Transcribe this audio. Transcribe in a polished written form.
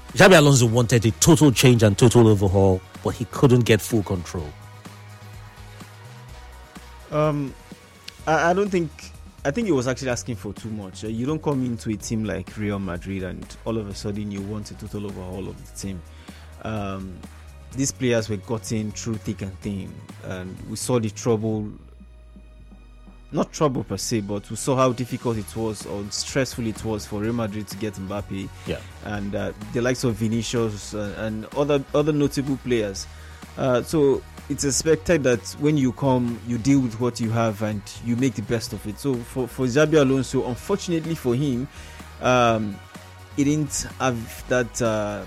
Xabi Alonso wanted a total change and total overhaul, but he couldn't get full control. I don't think. I think he was actually asking for too much. You don't come into a team like Real Madrid and all of a sudden you want a total overhaul of the team. These players were gotten through thick and thin, and we saw the trouble. Not trouble per se, but we saw how difficult it was or stressful it was for Real Madrid to get Mbappe. Yeah. And the likes of Vinicius and other notable players. So it's expected that when you come, you deal with what you have and you make the best of it. So for Xabi Alonso, unfortunately for him, he didn't have that